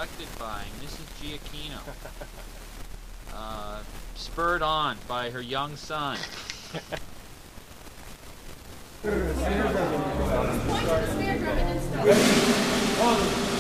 affected by Mrs. Giacchino. Spurred on by her young son. Point to the snare drum and then stop.